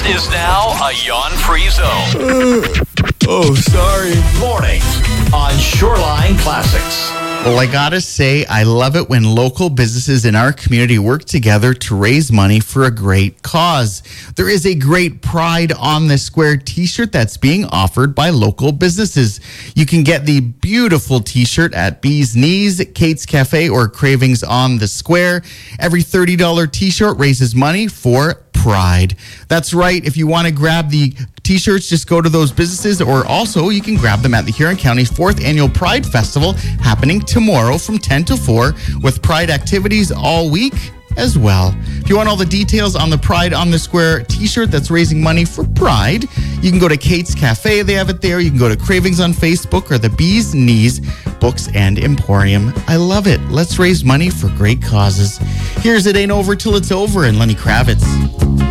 is now a yawn-free zone. Oh, sorry. Mornings on Shoreline Classics. Well, I gotta say, I love it when local businesses in our community work together to raise money for a great cause. There is a great Pride on the Square t-shirt that's being offered by local businesses. You can get the beautiful t-shirt at Bee's Knees, Kate's Cafe, or Cravings on the Square. Every $30 t-shirt raises money for Pride. That's right. If you want to grab the t-shirts, just go to those businesses, or also you can grab them at the Huron County 4th Annual Pride Festival happening tomorrow from 10 to 4 with Pride activities all week as well. If you want all the details on the Pride on the Square t-shirt that's raising money for Pride, you can go to Kate's Cafe. They have it there. You can go to Cravings on Facebook or the Bee's Knees Books and Emporium. I love it. Let's raise money for great causes. Here's It Ain't Over Till It's Over and Lenny Kravitz.